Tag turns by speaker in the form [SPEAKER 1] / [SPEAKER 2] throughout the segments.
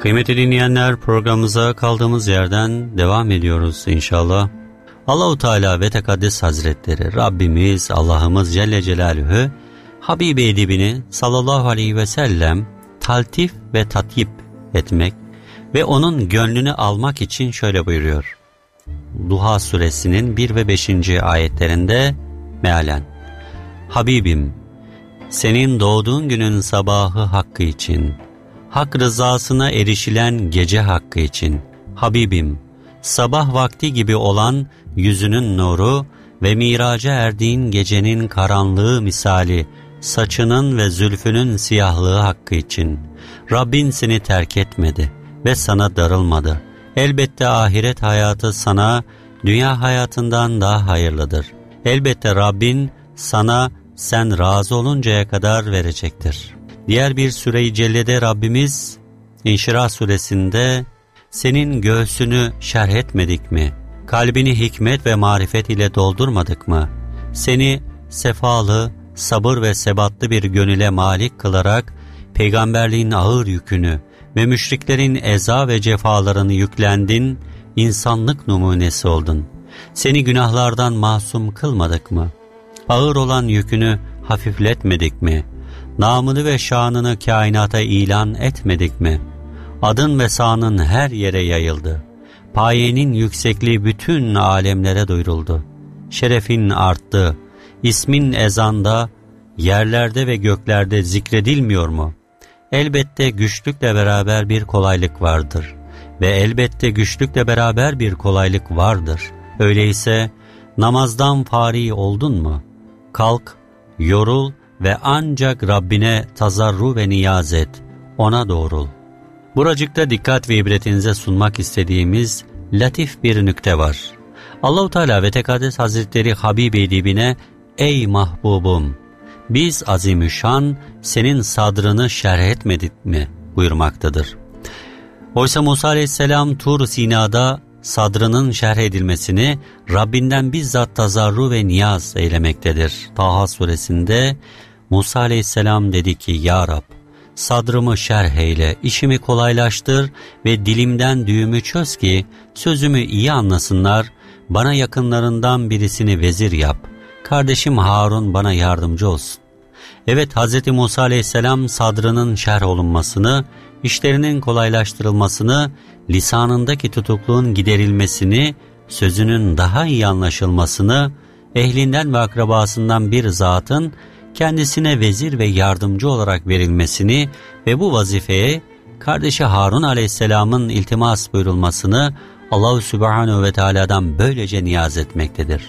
[SPEAKER 1] Kıymetli dinleyenler, programımıza kaldığımız yerden devam ediyoruz inşallah. Allah-u Teala ve Tekaddes Hazretleri, Rabbimiz, Allah'ımız Celle Celaluhu, Habibi edibini sallallahu aleyhi ve sellem taltif ve tatyip etmek ve onun gönlünü almak için şöyle buyuruyor. Duha suresinin 1 ve 5. ayetlerinde mealen: Habibim, senin doğduğun günün sabahı hakkı için, hak rızasına erişilen gece hakkı için, Habibim, sabah vakti gibi olan yüzünün nuru ve miraca erdiğin gecenin karanlığı misali saçının ve zülfünün siyahlığı hakkı için, Rabbin seni terk etmedi ve sana darılmadı. Elbette ahiret hayatı sana dünya hayatından daha hayırlıdır. Elbette Rabbin sana sen razı oluncaya kadar verecektir. Diğer bir Süre-i Celle'de Rabbimiz İnşirah suresinde senin göğsünü şerh etmedik mi? Kalbini hikmet ve marifet ile doldurmadık mı? Seni sefalı, sabır ve sebatlı bir gönüle malik kılarak peygamberliğin ağır yükünü ve müşriklerin eza ve cefalarını yüklendin, insanlık numunesi oldun. Seni günahlardan masum kılmadık mı? Ağır olan yükünü hafifletmedik mi? Namını ve şanını kainata ilan etmedik mi? Adın ve sanın her yere yayıldı. Payenin yüksekliği bütün alemlere duyuruldu. Şerefin arttı. İsmin ezanda, yerlerde ve göklerde zikredilmiyor mu? Elbette güçlükle beraber bir kolaylık vardır. Ve elbette güçlükle beraber bir kolaylık vardır. Öyleyse namazdan fari oldun mu? Kalk, yorul ve ancak Rabbine tazarru ve niyaz et, ona doğrul. Buracıkta dikkat ve ibretinize sunmak istediğimiz latif bir nükte var. Allah-u Teala ve Tekaddes Hazretleri Habibi edibine, ey mahbubum, biz azimüşşan senin sadrını şerh etmedik mi buyurmaktadır. Oysa Musa aleyhisselam Tur Sina'da sadrının şerh edilmesini Rabbinden bizzat tazarru ve niyaz eylemektedir. Taha suresinde Musa aleyhisselam dedi ki, Ya Rab, sadrımı şerh eyle, işimi kolaylaştır ve dilimden düğümü çöz ki sözümü iyi anlasınlar, bana yakınlarından birisini vezir yap, kardeşim Harun bana yardımcı olsun. Evet, Hz. Musa aleyhisselam sadrının şerh olunmasını, işlerinin kolaylaştırılmasını, lisanındaki tutukluğun giderilmesini, sözünün daha iyi anlaşılmasını, ehlinden ve akrabasından bir zatın kendisine vezir ve yardımcı olarak verilmesini ve bu vazifeye kardeşi Harun aleyhisselamın iltimas buyurulmasını Allah-u Sübhanehu ve Teala'dan böylece niyaz etmektedir.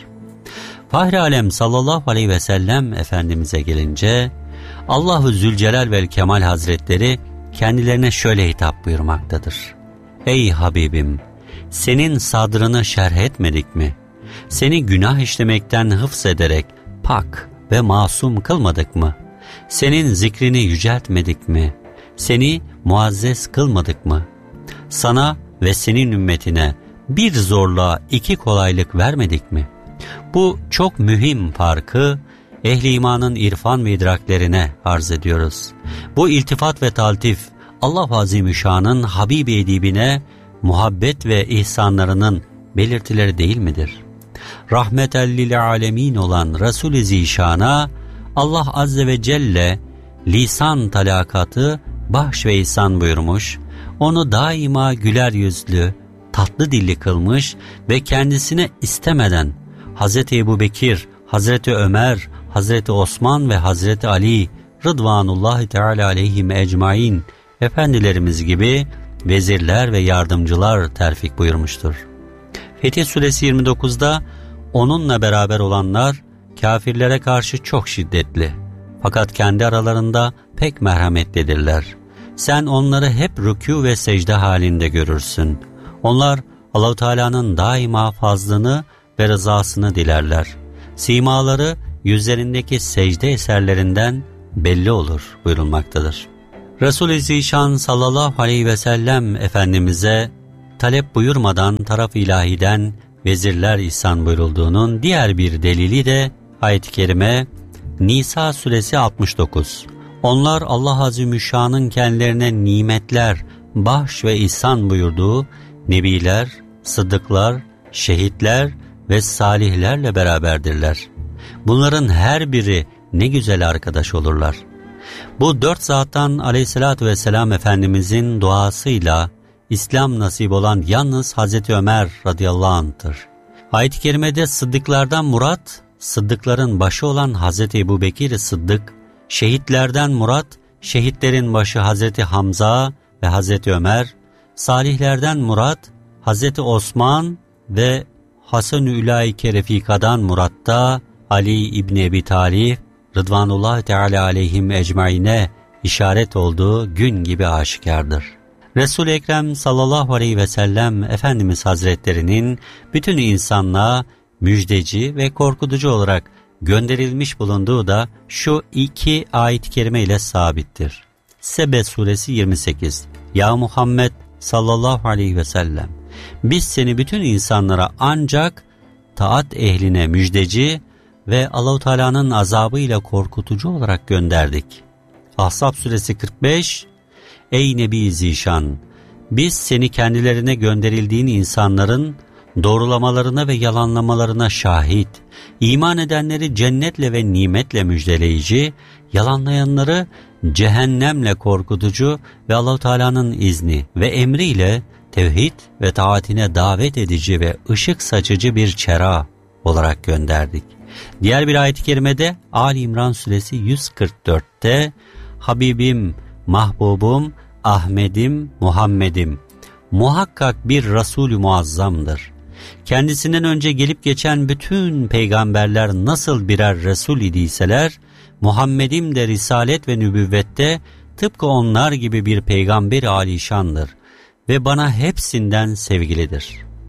[SPEAKER 1] Fahri Alem sallallahu aleyhi ve sellem Efendimiz'e gelince Allah-u Zülcelal vel Kemal Hazretleri kendilerine şöyle hitap buyurmaktadır. Ey Habibim, senin sadrını şerh etmedik mi? Seni günah işlemekten hıfz ederek pak ve masum kılmadık mı? Senin zikrini yüceltmedik mi? Seni muazzez kılmadık mı? Sana ve senin ümmetine bir zorluğa iki kolaylık vermedik mi? Bu çok mühim farkı ehli imanın irfan ve idraklerine arz ediyoruz. Bu iltifat ve taltif Allah-u Azimüşşan'ın Habibi edibine muhabbet ve ihsanlarının belirtileri değil midir? Rahmeten lil alemin olan Resul-i Zişan'a Allah Azze ve Celle lisan talakatı bahş ve ihsan buyurmuş, onu daima güler yüzlü, tatlı dilli kılmış ve kendisine istemeden Hazreti Ebubekir, Hazreti Ömer, Hazreti Osman ve Hazreti Ali Rıdvanullahi Teala aleyhim ecmain efendilerimiz gibi vezirler ve yardımcılar terfik buyurmuştur. Fetih Suresi 29'da onunla beraber olanlar kafirlere karşı çok şiddetli, fakat kendi aralarında pek merhametlidirler. Sen onları hep rükû ve secde halinde görürsün. Onlar Allah-u Teala'nın daima fazlını ve rızasını dilerler. Simaları yüzlerindeki secde eserlerinden belli olur buyurulmaktadır. Resul-i Zişan sallallahu aleyhi ve sellem Efendimiz'e talep buyurmadan taraf ilahiden vezirler ihsan buyurulduğunun diğer bir delili de ayet-i kerime Nisa suresi 69. Onlar Allah Azimüşşan'ın kendilerine nimetler bahş ve ihsan buyurduğu nebiler, sıddıklar, şehitler ve salihlerle beraberdirler. Bunların her biri ne güzel arkadaş olurlar. Bu 4 zattan aleyhissalatü vesselam Efendimizin duasıyla İslam nasip olan yalnız Hazreti Ömer radıyallahu anh'tır. Ayet-i kerimede sıddıklardan murat, sıddıkların başı olan Hazreti Ebubekir Sıddık, şehitlerden murat, şehitlerin başı Hazreti Hamza ve Hazreti Ömer, salihlerden murat, Hazreti Osman ve Hasan-ı Ülaike Refika'dan muratta Ali İbni Ebi Talib, Rıdvanullahi Teala aleyhim ecmaine işaret olduğu gün gibi aşikardır. Resul-i Ekrem sallallahu aleyhi ve sellem Efendimiz Hazretlerinin bütün insanlığa müjdeci ve korkutucu olarak gönderilmiş bulunduğu da şu 2 ayet-i kerime ile sabittir. Sebe suresi 28. Ya Muhammed sallallahu aleyhi ve sellem, biz seni bütün insanlara ancak taat ehline müjdeci ve Allah-u Teala'nın azabıyla korkutucu olarak gönderdik. Ahzab suresi 45. Ey Nebi Zişan! Biz seni kendilerine gönderildiğin insanların doğrulamalarına ve yalanlamalarına şahit, iman edenleri cennetle ve nimetle müjdeleyici, yalanlayanları cehennemle korkutucu ve Allah-u Teala'nın izni ve emriyle tevhid ve taatine davet edici ve ışık saçıcı bir çera olarak gönderdik. Diğer bir ayet-i kerimede Ali İmran suresi 144'te Habibim, Mahbubum, Ahmedim, Muhammedim muhakkak bir Resul-ü Muazzamdır. Kendisinden önce gelip geçen bütün peygamberler nasıl birer Resul idiyseler, Muhammed'im de risalet ve nübüvvette tıpkı onlar gibi bir peygamber alişandır ve bana hepsinden sevgilidir.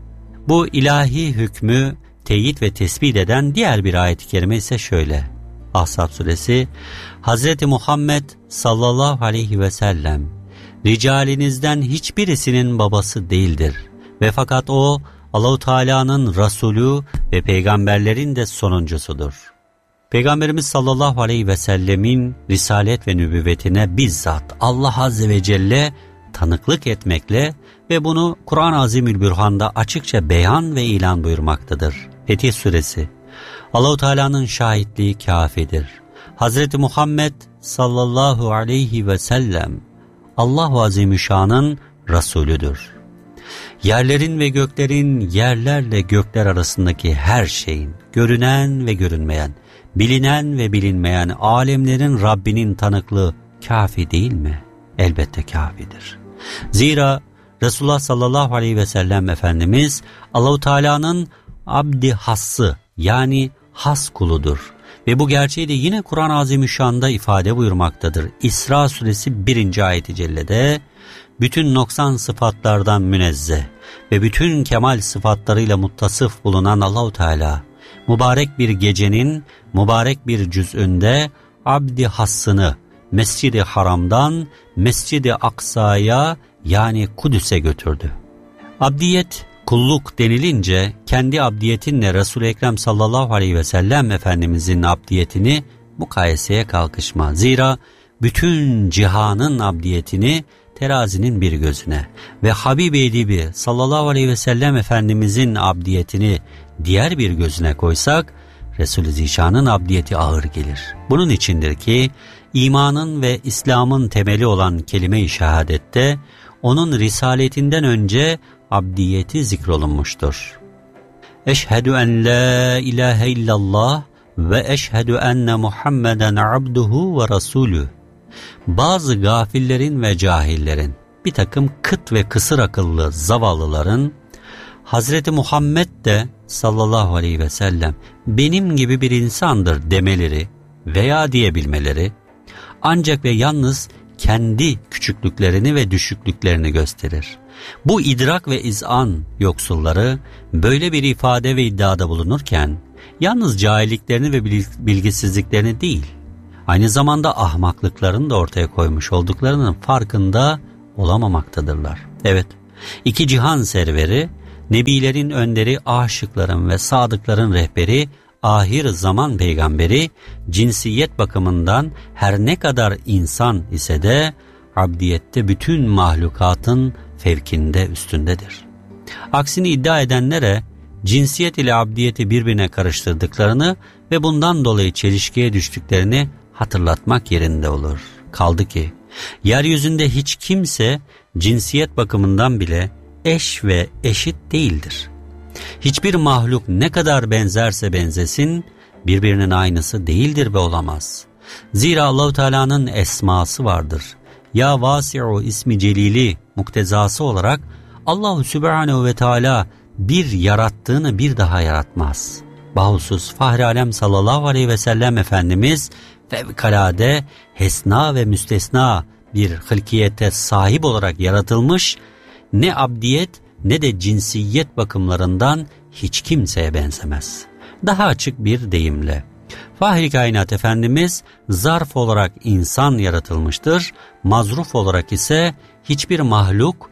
[SPEAKER 1] Bu ilahi hükmü teyit ve tespit eden diğer bir ayet-i kerime ise şöyle. Ahzab suresi, Hazreti Muhammed sallallahu aleyhi ve sellem, ricalinizden hiçbirisinin babası değildir ve fakat o Allah-u Teala'nın Resulü ve peygamberlerin de sonuncusudur. Peygamberimiz sallallahu aleyhi ve sellemin risalet ve nübüvvetine bizzat Allah azze ve celle tanıklık etmekle ve bunu Kur'an-ı Azimülbürhan'da açıkça beyan ve ilan buyurmaktadır. Fetih suresi, Allah-u Teala'nın şahitliği kâfidir. Hazreti Muhammed sallallahu aleyhi ve sellem Allah-u Azimüşşan'ın Resulüdür. Yerlerin ve göklerin, yerlerle gökler arasındaki her şeyin, görünen ve görünmeyen, bilinen ve bilinmeyen alemlerin Rabbinin tanıklığı kafi değil mi? Elbette kafidir. Zira Resulullah sallallahu aleyhi ve sellem Efendimiz Allah-u Teala'nın abdi hassı yani has kuludur. Ve bu gerçeği de yine Kur'an-ı Azimüşşan'da ifade buyurmaktadır. İsra suresi 1. ayet-i cellede bütün noksan sıfatlardan münezzeh ve bütün kemal sıfatlarıyla muttasıf bulunan Allah-u Teala mübarek bir gecenin mübarek bir cüz'ünde abdi hassını Mescid-i Haram'dan Mescid-i Aksa'ya yani Kudüs'e götürdü. Abdiyet, kulluk denilince kendi abdiyetinle Resul-i Ekrem sallallahu aleyhi ve sellem Efendimizin abdiyetini mukayeseye kalkışma. Zira bütün cihanın abdiyetini terazinin bir gözüne ve Habib-i Edibi sallallahu aleyhi ve sellem Efendimizin abdiyetini diğer bir gözüne koysak Resul-i Zişan'ın abdiyeti ağır gelir. Bunun içindir ki imanın ve İslam'ın temeli olan kelime-i şehadette onun risaletinden önce abdiyeti zikrolunmuştur. Eşhedü en la ilahe illallah ve eşhedü enne Muhammeden abduhu ve rasulü. Bazı gafillerin ve cahillerin, bir takım kıt ve kısır akıllı zavallıların Hazreti Muhammed de sallallahu aleyhi ve sellem benim gibi bir insandır demeleri veya diyebilmeleri ancak ve yalnız kendi küçüklüklerini ve düşüklüklerini gösterir. Bu idrak ve izan yoksulları böyle bir ifade ve iddiada bulunurken yalnız cahilliklerini ve bilgisizliklerini değil, aynı zamanda ahmaklıklarını da ortaya koymuş olduklarının farkında olamamaktadırlar. Evet, iki cihan serveri, nebilerin önderi, aşıkların ve sadıkların rehberi, ahir zaman peygamberi, cinsiyet bakımından her ne kadar insan ise de abdiyette bütün mahlukatın fevkinde, üstündedir. Aksini iddia edenlere cinsiyet ile abdiyeti birbirine karıştırdıklarını ve bundan dolayı çelişkiye düştüklerini hatırlatmak yerinde olur. Kaldı ki yeryüzünde hiç kimse cinsiyet bakımından bile eş ve eşit değildir. Hiçbir mahluk ne kadar benzerse benzesin birbirinin aynısı değildir ve olamaz. Zira Allah-u Teala'nın esması vardır. Ya Vasi'u ismi celili muktezası olarak Allah-u Sübhanehu ve Teala bir yarattığını bir daha yaratmaz. Bahusus Fahri Alem sallallahu aleyhi ve sellem Efendimiz fevkalade, hesna ve müstesna bir hılkiyete sahip olarak yaratılmış, ne abdiyet ne de cinsiyet bakımlarından hiç kimseye benzemez. Daha açık bir deyimle, Fahri Kainat Efendimiz zarf olarak insan yaratılmıştır, mazruf olarak ise hiçbir mahluk,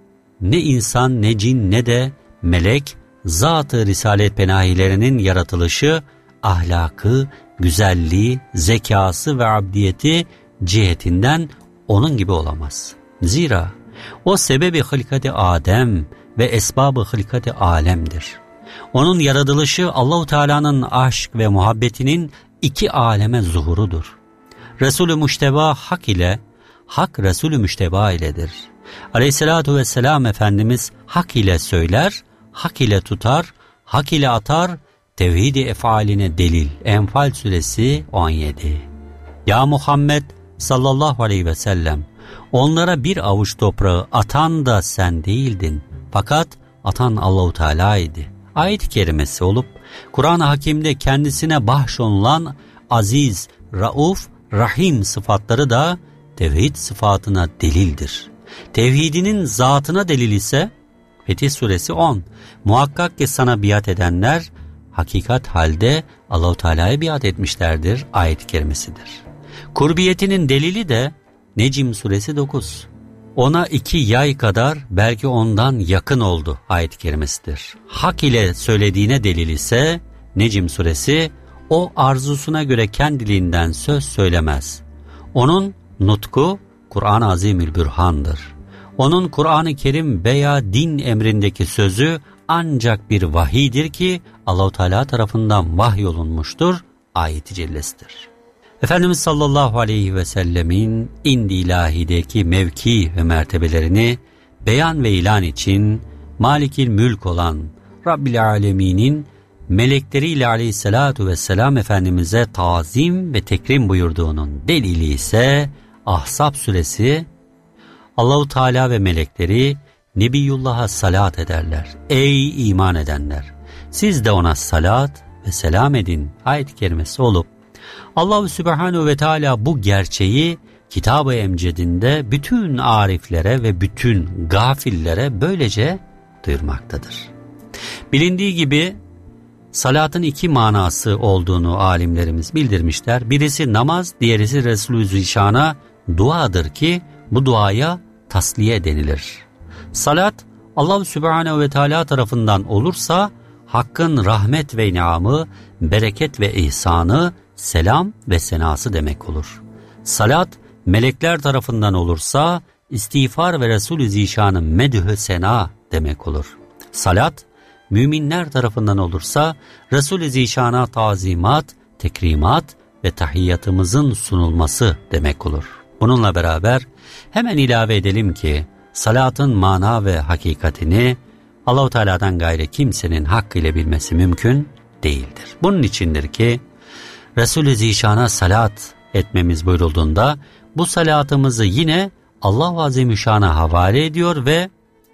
[SPEAKER 1] ne insan ne cin ne de melek, zat-ı risalet penahilerinin yaratılışı, ahlakı, güzelliği, zekası ve abdiyeti cihetinden onun gibi olamaz. Zira o sebebi hılkati Adem ve esbabı hılkati alemdir. Onun yaratılışı Allah-u Teala'nın aşk ve muhabbetinin iki aleme zuhurudur. Resul-ü Müşteba hak ile, hak Resul-ü Müşteba iledir. Aleyhissalatu vesselam Efendimiz hak ile söyler, hak ile tutar, hak ile atar, tevhid-i efaline delil. Enfal suresi 17. Ya Muhammed sallallahu aleyhi ve sellem, onlara bir avuç toprağı atan da sen değildin. Fakat atan Allah-u Teala'ydı. Ayet-i kerimesi olup Kur'an-ı Hakim'de kendisine bahşolunan aziz, rauf, rahim sıfatları da tevhid sıfatına delildir. Tevhidinin zatına delil ise Fetih suresi 10. Muhakkak ki sana biat edenler hakikat halde Allah-u Teala'ya biat etmişlerdir ayet-i kerimesidir. Kurbiyetinin delili de Necm suresi 9. Ona 2 yay kadar belki ondan yakın oldu ayet-i kerimesidir. Hak ile söylediğine delil ise Necm suresi, o arzusuna göre kendiliğinden söz söylemez. Onun nutku Kur'an-ı Azimülbürhan'dır. Onun Kur'an-ı Kerim veya din emrindeki sözü ancak bir vahiydir ki Allah-u Teala tarafından vahyolunmuştur ayet-i cellesidir. Efendimiz sallallahu aleyhi ve sellemin indi ilahideki mevki ve mertebelerini beyan ve ilan için Malikil Mülk olan Rabbil Alemin'in melekleriyle aleyhissalatu vesselam Efendimiz'e tazim ve tekrim buyurduğunun delili ise Ahzab suresi. Allah-u Teala ve melekleri Nebiyullah'a salat ederler. Ey iman edenler! Siz de ona salat ve selam edin ayet-i kerimesi olup Allah-u Sübhanehu ve Teala bu gerçeği Kitab-ı Emced'inde bütün ariflere ve bütün gafillere böylece duyurmaktadır. Bilindiği gibi salatın 2 manası olduğunu alimlerimiz bildirmişler. Birisi namaz, diğerisi Resulü Zişan'a duadır ki bu duaya tasliye denilir. Salat Allah-u Sübhanehu ve Teala tarafından olursa Hakk'ın rahmet ve inamı, bereket ve ihsanı, selam ve senası demek olur. Salat melekler tarafından olursa istiğfar ve Resulü Zişan'ın medhü sena demek olur. Salat müminler tarafından olursa Resulü Zişan'a tazimat, tekrimat ve tahiyyatımızın sunulması demek olur. Bununla beraber hemen ilave edelim ki salatın mana ve hakikatini Allah-u Teala'dan gayrı kimsenin hakkıyla bilmesi mümkün değildir. Bunun içindir ki Resulü Zişan'a salat etmemiz buyurulduğunda bu salatımızı yine Allah-u Azimüşşan'a havale ediyor ve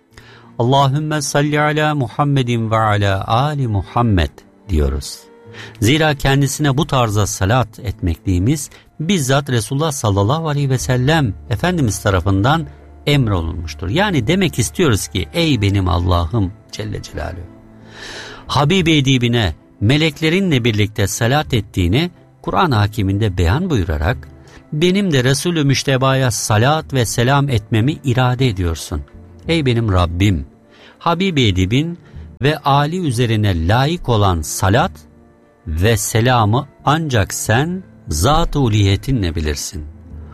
[SPEAKER 1] Allahümme salli ala Muhammedin ve ala ali Muhammed diyoruz. Zira kendisine bu tarza salat etmekliğimiz bizzat Resulullah sallallahu aleyhi ve sellem Efendimiz tarafından emrolunmuştur. Yani demek istiyoruz ki ey benim Allah'ım Celle Celaluhu, Habib-i edibine meleklerinle birlikte salat ettiğini Kur'an-ı Hakim'inde beyan buyurarak benim de Resulü Müşteba'ya salat ve selam etmemi irade ediyorsun. Ey benim Rabbim, Habib-i edibin ve Ali üzerine layık olan salat ve selamı ancak sen zat-ı uliyetinle bilirsin.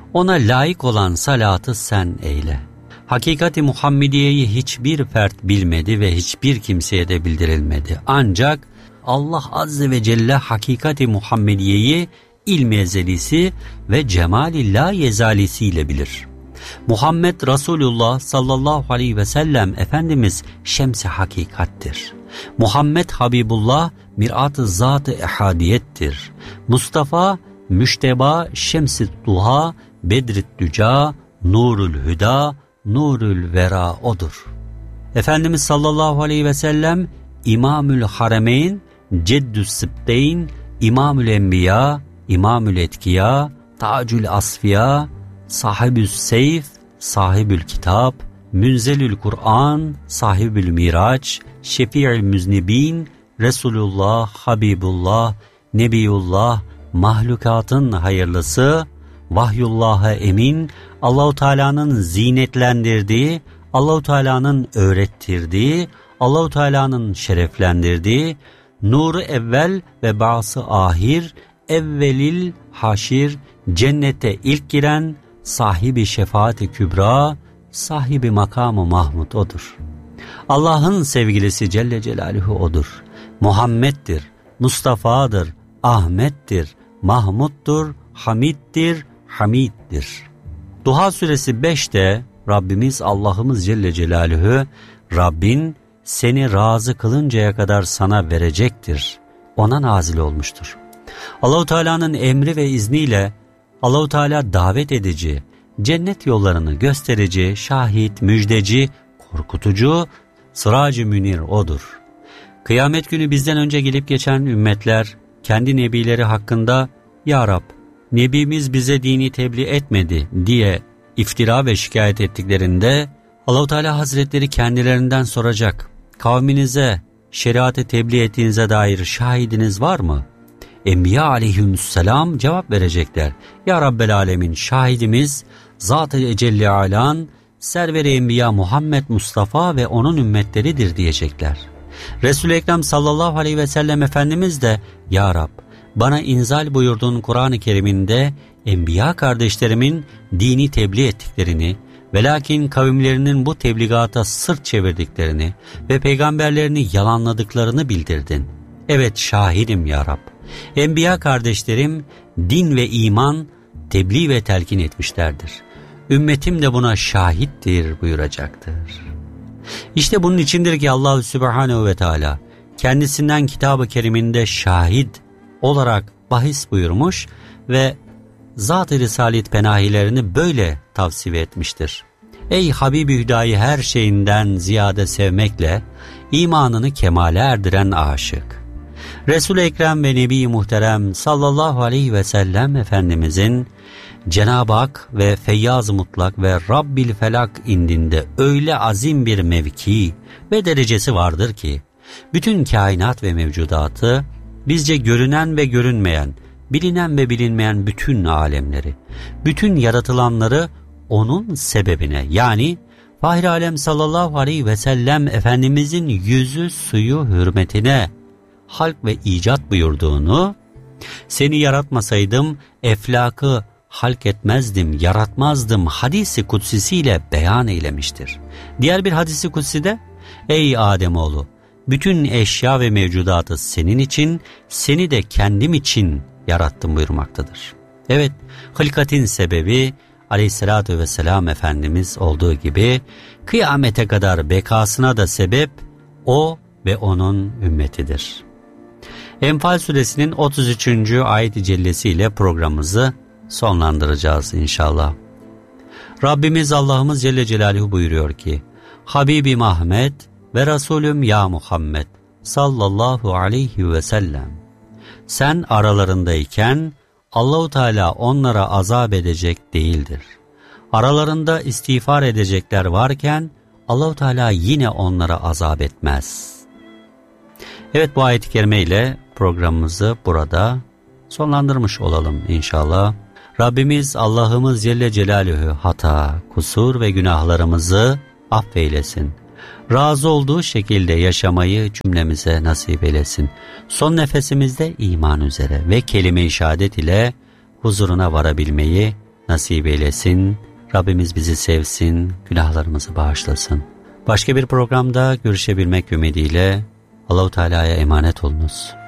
[SPEAKER 1] Ona layık olan salatı sen eyle. Hakikati Muhammediye'yi hiçbir fert bilmedi ve hiçbir kimseye de bildirilmedi. Ancak Allah Azze ve Celle hakikati Muhammediye'yi ilmi ezelisi ve cemali la yezalisiyle bilir. Muhammed Resulullah sallallahu aleyhi ve sellem Efendimiz şems-i hakikattir. Muhammed Habibullah mirat-ı zat-ı ehadiyettir. Mustafa müşteba şems-i duha bedr-i düca nurul hüda nurul vera odur. Efendimiz sallallahu aleyhi ve sellem İmamül Haremeyn, Ceddü's Sıbteyn, İmamül Enbiya, İmamül Etkiya, Tacül Asfiya, Sahibü's Seyf, Sahibül Kitap, Münzelül Kur'an, Sahibül Miraç, Şefi'ül Müznibin, Resulullah, Habibullah, Nebiyullah, mahlukatın hayırlısı, Vahyullah'a emin, Allahu Teala'nın zinetlendirdiği, Allahu Teala'nın öğrettirdiği, Allahu Teala'nın şereflendirdiği, nuru evvel ve ba'sı ahir, evvelil haşir, cennete ilk giren, sahibi şefaat-i kübra, sahibi makamı Mahmud odur. Allah'ın sevgilisi Celle Celaluhu odur. Muhammed'dir, Mustafa'dır, Ahmet'tir, Mahmud'dur, Hamid'dir, Hamid'dir. Duha suresi 5'te Rabbimiz Allah'ımız Celle Celaluhu, Rabbin seni razı kılıncaya kadar sana verecektir, ona nazil olmuştur. Allahu Teala'nın emri ve izniyle Allahu Teala davet edici, cennet yollarını gösterici, şahit, müjdeci, korkutucu, sırac-ı münir odur. Kıyamet günü bizden önce gelip geçen ümmetler kendi nebileri hakkında "Ya Rab, nebimiz bize dini tebliğ etmedi" diye iftira ve şikayet ettiklerinde Allahu Teala Hazretleri kendilerinden soracak: "Kavminize şeriatı tebliğ ettiğinize dair şahidiniz var mı?" Enbiya aleyhisselam cevap verecekler: "Ya Rabbel Alemin, şahidimiz Zat-ı Ecelle Alan, Server-i Enbiya Muhammed Mustafa ve onun ümmetleridir" diyecekler. Resul-i Ekrem sallallahu aleyhi ve sellem Efendimiz de "Ya Rab, bana inzal buyurduğun Kur'an-ı Kerim'inde Enbiya kardeşlerimin dini tebliğ ettiklerini ve lakin kavimlerinin bu tebligata sırt çevirdiklerini ve peygamberlerini yalanladıklarını bildirdin. Evet, şahidim ya Rab. Enbiya kardeşlerim din ve iman tebliğ ve telkin etmişlerdir. Ümmetim de buna şahittir" buyuracaktır. İşte bunun içindir ki Allah Sübhanehu ve Teala kendisinden Kitab-ı Kerim'inde şahit olarak bahis buyurmuş ve Zat-ı Risalet penahilerini böyle tavsiye etmiştir. Ey Habibi Hüda'yı her şeyinden ziyade sevmekle imanını kemale erdiren aşık. Resul-i Ekrem ve Nebi-i Muhterem sallallahu aleyhi ve sellem Efendimizin Cenab-ı Hak ve Feyyaz-ı Mutlak ve Rabbil Felak indinde öyle azim bir mevki ve derecesi vardır ki bütün kainat ve mevcudatı, bizce görünen ve görünmeyen, bilinen ve bilinmeyen bütün alemleri, bütün yaratılanları onun sebebine, yani Fahri Alem sallallahu aleyhi ve sellem Efendimizin yüzü suyu hürmetine halk ve icat buyurduğunu, "Seni yaratmasaydım eflakı halk etmezdim, yaratmazdım" hadisi kutsisiyle beyan eylemiştir. Diğer bir hadisi kutside "Ey Ademoğlu, bütün eşya ve mevcudatı senin için, seni de kendim için yarattım" buyurmaktadır. Evet, hılkatin sebebi aleyhissalatü vesselam Efendimiz olduğu gibi kıyamete kadar bekasına da sebep o ve onun ümmetidir. Enfal suresinin 33. ayet-i cellesiyle programımızı sonlandıracağız inşallah. Rabbimiz Allah'ımız Celle Celaluhu buyuruyor ki: "Habibim Ahmet ve Resulüm ya Muhammed sallallahu aleyhi ve sellem, sen aralarındayken Allahu Teala onlara azap edecek değildir. Aralarında istiğfar edecekler varken Allahu Teala yine onlara azap etmez." Evet, bu ayet-i kerime ile programımızı burada sonlandırmış olalım inşallah. Rabbimiz Allah'ımız Celle Celaluhu hata, kusur ve günahlarımızı affeylesin. Razı olduğu şekilde yaşamayı cümlemize nasip eylesin. Son nefesimizde iman üzere ve kelime-i şehadet ile huzuruna varabilmeyi nasip eylesin. Rabbimiz bizi sevsin, günahlarımızı bağışlasın. Başka bir programda görüşebilmek ümidiyle Allah-u Teala'ya emanet olunuz.